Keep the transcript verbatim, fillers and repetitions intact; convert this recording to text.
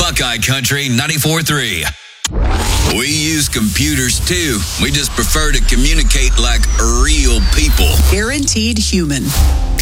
Buckeye Country ninety-four three. We use computers too. We just prefer to communicate like real people. Guaranteed human.